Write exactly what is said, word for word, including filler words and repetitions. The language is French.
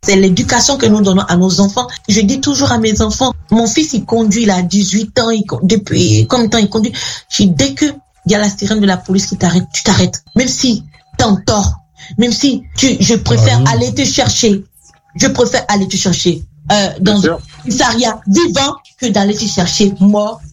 C'est l'éducation que nous donnons à nos enfants. Je dis toujours à mes enfants, mon fils, il conduit, il a dix-huit ans, il, depuis combien de temps il conduit? Je dis, dès que il y a la sirène de la police qui t'arrête, tu t'arrêtes. Même si t'es en tort, un si tu, je préfère ah, oui. aller te chercher, je préfère aller te chercher euh, dans une commissariat vivant que d'aller te chercher mort